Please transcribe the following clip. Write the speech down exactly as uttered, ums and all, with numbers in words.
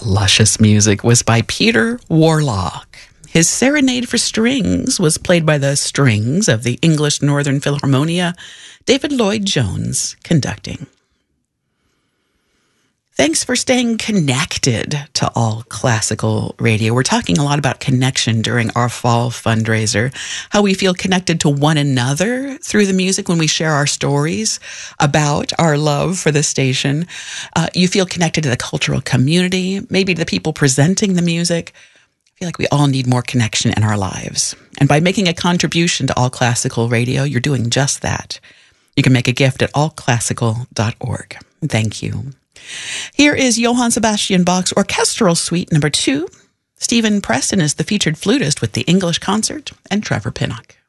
That luscious music was by Peter Warlock. His Serenade for Strings was played by the strings of the English Northern Philharmonia, David Lloyd Jones conducting. Thanks for staying connected to All Classical Radio. We're talking a lot about connection during our fall fundraiser, how we feel connected to one another through the music when we share our stories about our love for the station. Uh, you feel connected to the cultural community, maybe to the people presenting the music. I feel like we all need more connection in our lives. And by making a contribution to All Classical Radio, you're doing just that. You can make a gift at all classical dot org. Thank you. Here is Johann Sebastian Bach's Orchestral Suite number two. Stephen Preston is the featured flutist with the English Concert, and Trevor Pinnock.